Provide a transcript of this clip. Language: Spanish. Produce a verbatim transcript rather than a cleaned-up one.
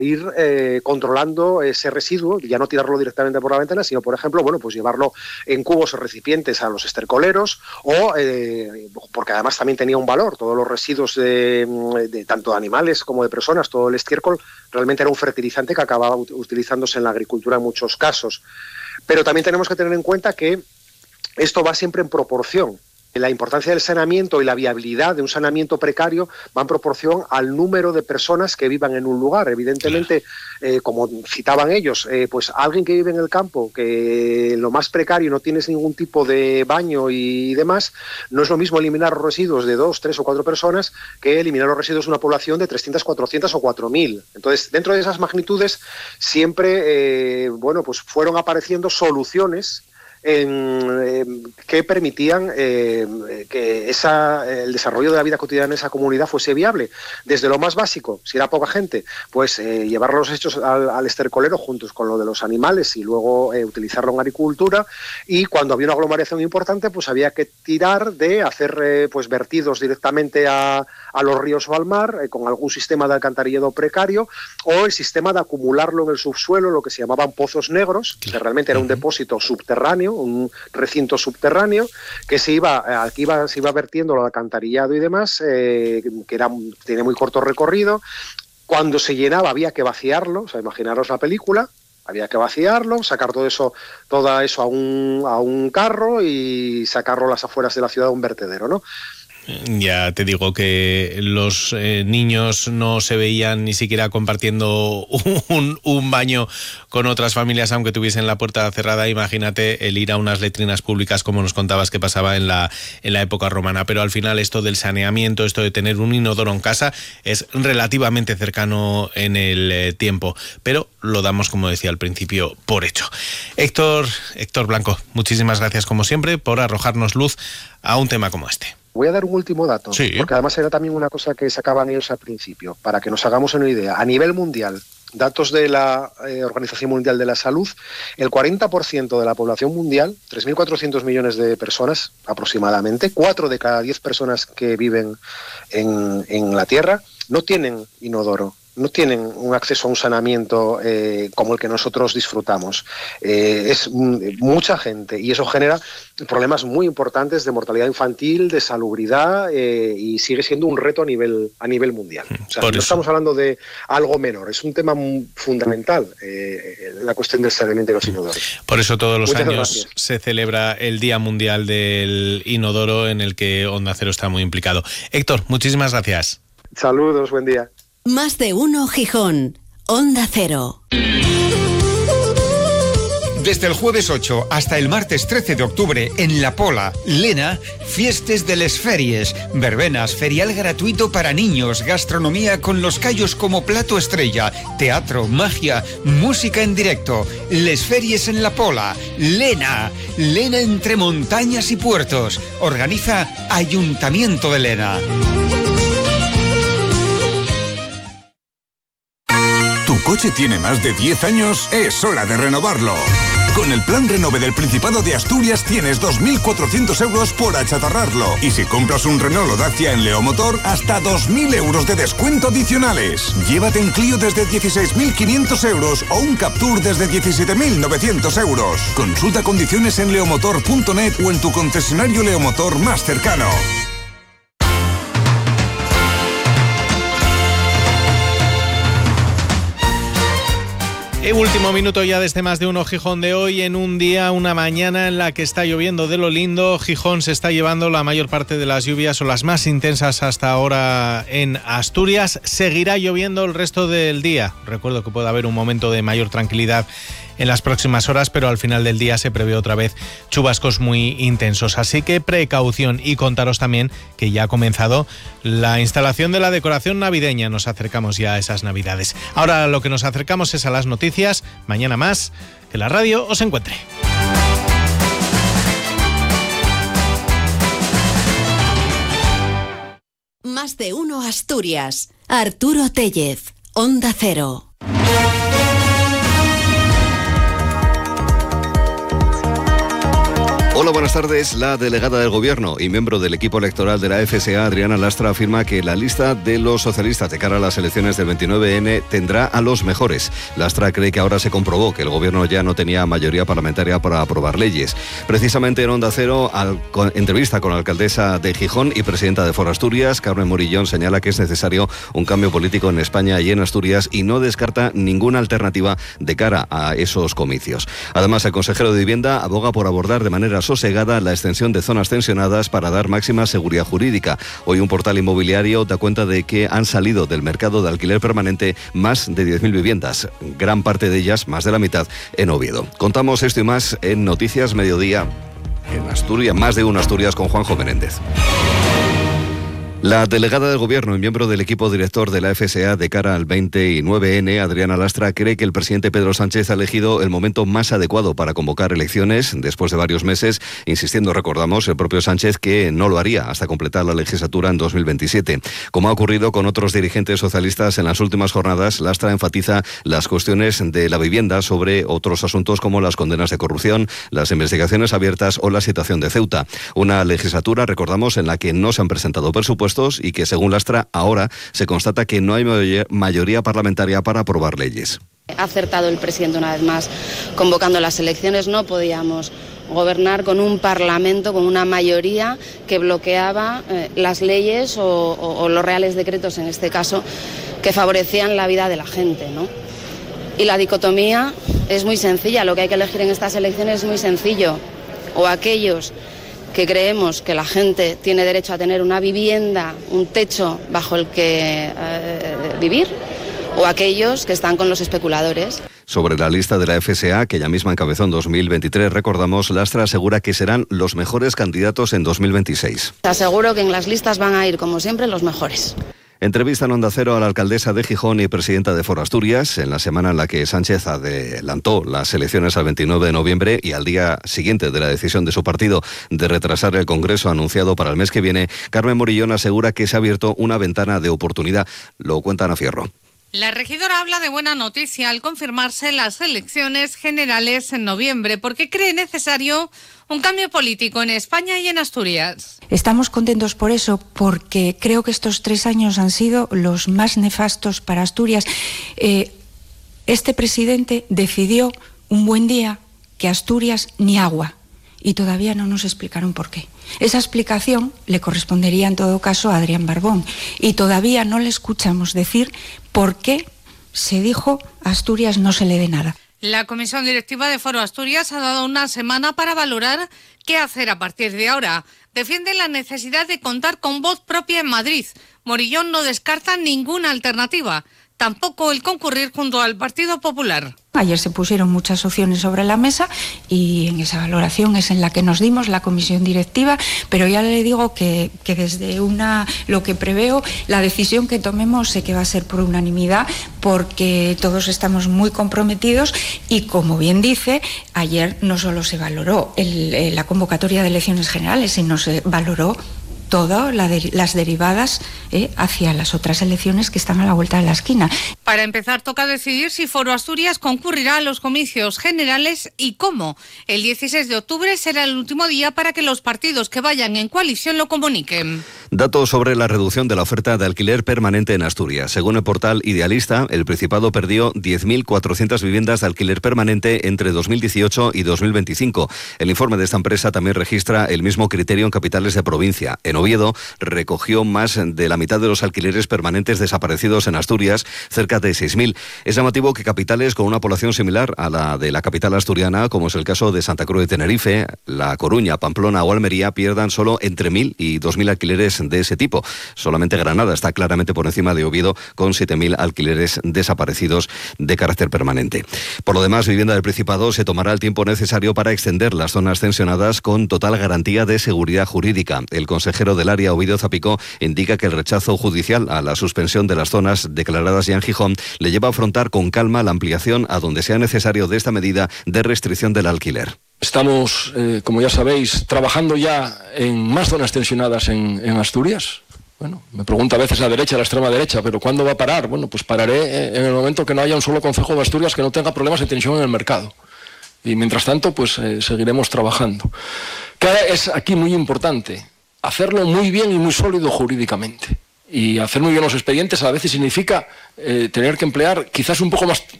ir eh, controlando ese residuo, ya no tirarlo directamente por la ventana, sino, por ejemplo, bueno, pues llevarlo en cubos o recipientes a los estercoleros, o eh, porque además también tenía un valor, todos los residuos de, de tanto de animales como de personas, todo el estiércol realmente era un fertilizante que acababa utilizándose en la agricultura en muchos casos. Pero también tenemos que tener en cuenta que esto va siempre en proporción. La importancia del saneamiento y la viabilidad de un saneamiento precario va en proporción al número de personas que vivan en un lugar. Evidentemente, eh, como citaban ellos, eh, pues alguien que vive en el campo, que lo más precario no tienes ningún tipo de baño y demás, no es lo mismo eliminar los residuos de dos, tres o cuatro personas que eliminar los residuos de una población de trescientas, cuatrocientas o cuatro mil. Entonces, dentro de esas magnitudes, siempre eh, bueno, pues fueron apareciendo soluciones En, eh, que permitían eh, que esa, el desarrollo de la vida cotidiana en esa comunidad fuese viable. Desde lo más básico, si era poca gente, pues eh, llevar los hechos al, al estercolero juntos con lo de los animales y luego eh, utilizarlo en agricultura, y cuando había una aglomeración importante, pues había que tirar de hacer eh, pues vertidos directamente a, a los ríos o al mar, eh, con algún sistema de alcantarillado precario, o el sistema de acumularlo en el subsuelo, lo que se llamaban pozos negros, que realmente era un depósito subterráneo, un recinto subterráneo que se iba, aquí iba, se iba vertiendo el alcantarillado y demás, eh, que era, tenía muy corto recorrido. Cuando se llenaba había que vaciarlo, o sea, imaginaros la película, había que vaciarlo, sacar todo eso, todo eso a un, a un carro y sacarlo a las afueras de la ciudad a un vertedero, ¿no? Ya te digo que los eh, niños no se veían ni siquiera compartiendo un, un baño con otras familias, aunque tuviesen la puerta cerrada. Imagínate el ir a unas letrinas públicas, como nos contabas que pasaba en la, en la época romana. Pero al final esto del saneamiento, esto de tener un inodoro en casa, es relativamente cercano en el eh, tiempo. Pero lo damos, como decía al principio, por hecho. Héctor, Héctor Blanco, muchísimas gracias como siempre por arrojarnos luz a un tema como este. Voy a dar un último dato, sí, porque además era también una cosa que sacaban ellos al principio, para que nos hagamos una idea. A nivel mundial, datos de la eh, Organización Mundial de la Salud, el cuarenta por ciento de la población mundial, tres mil cuatrocientos millones de personas aproximadamente, cuatro de cada diez personas que viven en, en la Tierra, no tienen inodoro. No tienen un acceso a un saneamiento eh, como el que nosotros disfrutamos. Eh, es m- mucha gente, y eso genera problemas muy importantes de mortalidad infantil, de salubridad, eh, y sigue siendo un reto a nivel, a nivel mundial. O sea, no estamos hablando de algo menor, es un tema fundamental, eh, la cuestión del saneamiento de los inodoros. Por eso todos los Muchas años gracias. Se celebra el Día Mundial del Inodoro, en el que Onda Cero está muy implicado. Héctor, muchísimas gracias. Saludos, buen día. Más de uno Gijón, Onda Cero. Desde el jueves ocho hasta el martes trece de octubre en La Pola, Lena, Fiestes de les Feries, verbenas, ferial gratuito para niños, gastronomía con los callos como plato estrella, teatro, magia, música en directo, les Feries en La Pola, Lena, Lena entre montañas y puertos, organiza Ayuntamiento de Lena. ¿Tu coche tiene más de diez años? Es hora de renovarlo. Con el plan Renove del Principado de Asturias tienes dos mil cuatrocientos euros por achatarrarlo. Y si compras un Renault o Dacia en Leomotor, hasta dos mil euros de descuento adicionales. Llévate un Clio desde dieciséis mil quinientos euros o un Captur desde diecisiete mil novecientos euros. Consulta condiciones en leomotor punto net o en tu concesionario Leomotor más cercano. El último minuto ya de este Más de Uno Gijón de hoy, en un día, una mañana en la que está lloviendo de lo lindo. Gijón se está llevando la mayor parte de las lluvias, o las más intensas hasta ahora en Asturias. Seguirá lloviendo el resto del día. Recuerdo que puede haber un momento de mayor tranquilidad en las próximas horas, pero al final del día se prevé otra vez chubascos muy intensos. Así que precaución, y contaros también que ya ha comenzado la instalación de la decoración navideña. Nos acercamos ya a esas navidades. Ahora lo que nos acercamos es a las noticias. Mañana más. Que la radio os encuentre. Más de Uno Asturias. Arturo Tellez, Onda Cero. Hola, buenas tardes. La delegada del Gobierno y miembro del equipo electoral de la F S A, Adriana Lastra, afirma que la lista de los socialistas de cara a las elecciones del veintinueve ene tendrá a los mejores. Lastra cree que ahora se comprobó que el Gobierno ya no tenía mayoría parlamentaria para aprobar leyes. Precisamente en Onda Cero, al, con, entrevista con la alcaldesa de Gijón y presidenta de Foro Asturias, Carmen Morillón, señala que es necesario un cambio político en España y en Asturias y no descarta ninguna alternativa de cara a esos comicios. Además, el consejero de Vivienda aboga por abordar de manera sosegada la extensión de zonas tensionadas para dar máxima seguridad jurídica. Hoy un portal inmobiliario da cuenta de que han salido del mercado de alquiler permanente más de diez mil viviendas, gran parte de ellas, más de la mitad, en Oviedo. Contamos esto y más en Noticias Mediodía en Asturias, más de una Asturias, con Juanjo Menéndez. La delegada del Gobierno y miembro del equipo director de la F S A de cara al veintinueve ene, Adriana Lastra, cree que el presidente Pedro Sánchez ha elegido el momento más adecuado para convocar elecciones después de varios meses, insistiendo, recordamos, el propio Sánchez que no lo haría hasta completar la legislatura en dos mil veintisiete. Como ha ocurrido con otros dirigentes socialistas en las últimas jornadas, Lastra enfatiza las cuestiones de la vivienda sobre otros asuntos como las condenas de corrupción, las investigaciones abiertas o la situación de Ceuta. Una legislatura, recordamos, en la que no se han presentado presupuestos y que, según Lastra, ahora se constata que no hay mayoría parlamentaria para aprobar leyes. Ha acertado el presidente una vez más convocando las elecciones. No podíamos gobernar con un parlamento, con una mayoría que bloqueaba eh, las leyes o, o, o los reales decretos, en este caso, que favorecían la vida de la gente, ¿no? Y la dicotomía es muy sencilla. Lo que hay que elegir en estas elecciones es muy sencillo. O aquellos que creemos que la gente tiene derecho a tener una vivienda, un techo bajo el que eh, vivir, o aquellos que están con los especuladores. Sobre la lista de la F S A, que ella misma encabezó en dos mil veintitrés, recordamos, Lastra asegura que serán los mejores candidatos en dos mil veintiséis. Te aseguro que en las listas van a ir, como siempre, los mejores. Entrevista en Onda Cero a la alcaldesa de Gijón y presidenta de Foro Asturias, en la semana en la que Sánchez adelantó las elecciones al veintinueve de noviembre y al día siguiente de la decisión de su partido de retrasar el Congreso anunciado para el mes que viene. Carmen Morillón asegura que se ha abierto una ventana de oportunidad. Lo cuenta Ana Fierro. La regidora habla de buena noticia al confirmarse las elecciones generales en noviembre, porque cree necesario un cambio político en España y en Asturias. Estamos contentos por eso, porque creo que estos tres años han sido los más nefastos para Asturias. Eh, este presidente decidió un buen día que Asturias ni agua, y todavía no nos explicaron por qué. Esa explicación le correspondería en todo caso a Adrián Barbón, y todavía no le escuchamos decir por qué se dijo a Asturias no se le dé nada. La comisión directiva de Foro Asturias ha dado una semana para valorar qué hacer a partir de ahora. Defiende la necesidad de contar con voz propia en Madrid. Morillón no descarta ninguna alternativa, tampoco el concurrir junto al Partido Popular. Ayer se pusieron muchas opciones sobre la mesa y en esa valoración es en la que nos dimos la comisión directiva, pero ya le digo que, que desde una lo que preveo, la decisión que tomemos sé que va a ser por unanimidad, porque todos estamos muy comprometidos y, como bien dice, ayer no solo se valoró el, la convocatoria de elecciones generales, sino se valoró todas la de, las derivadas eh, hacia las otras elecciones que están a la vuelta de la esquina. Para empezar, toca decidir si Foro Asturias concurrirá a los comicios generales y cómo. El dieciséis de octubre será el último día para que los partidos que vayan en coalición lo comuniquen. Datos sobre la reducción de la oferta de alquiler permanente en Asturias. Según el portal Idealista, el Principado perdió diez mil cuatrocientas viviendas de alquiler permanente entre dos mil dieciocho y dos mil veinticinco. El informe de esta empresa también registra el mismo criterio en capitales de provincia. En Oviedo recogió más de la mitad de los alquileres permanentes desaparecidos en Asturias, cerca de seis mil. Es llamativo que capitales con una población similar a la de la capital asturiana, como es el caso de Santa Cruz de Tenerife, La Coruña, Pamplona o Almería, pierdan solo entre mil y dos mil alquileres de ese tipo. Solamente Granada está claramente por encima de Oviedo, con siete mil alquileres desaparecidos de carácter permanente. Por lo demás, Vivienda del Principado se tomará el tiempo necesario para extender las zonas tensionadas con total garantía de seguridad jurídica. El consejero del área, Ovidio Zapicó, indica que el rechazo judicial a la suspensión de las zonas declaradas ya en Gijón le lleva a afrontar con calma la ampliación a donde sea necesario de esta medida de restricción del alquiler. Estamos, eh, como ya sabéis, trabajando ya en más zonas tensionadas en, en Asturias. Bueno, me pregunta a veces la derecha, la extrema derecha, pero ¿cuándo va a parar? Bueno, pues pararé en el momento que no haya un solo concejo de Asturias que no tenga problemas de tensión en el mercado. Y mientras tanto, pues eh, seguiremos trabajando. es aquí muy importante hacerlo muy bien y muy sólido jurídicamente. Y hacer muy bien los expedientes a veces significa eh, tener que emplear quizás un poco más